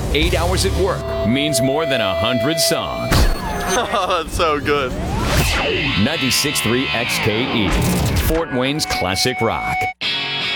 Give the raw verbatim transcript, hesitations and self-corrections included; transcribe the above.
Eight hours at work means more than a hundred songs. Oh, that's so good. ninety-six point three X K E, Fort Wayne's classic rock.